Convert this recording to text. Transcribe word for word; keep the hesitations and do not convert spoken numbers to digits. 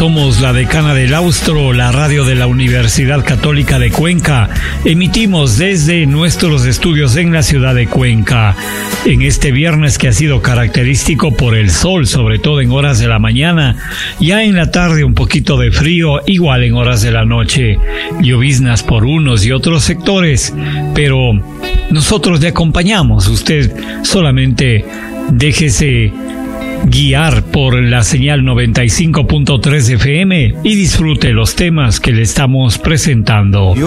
Somos la Decana del Austro, la radio de la Universidad Católica de Cuenca. Emitimos desde nuestros estudios en la ciudad de Cuenca. En este viernes que ha sido característico por el sol, sobre todo en horas de la mañana. Ya en la tarde un poquito de frío, igual en horas de la noche. Lloviznas por unos y otros sectores, pero nosotros le acompañamos. Usted solamente déjese guiar por la señal noventa y cinco punto tres F M y disfrute los temas que le estamos presentando.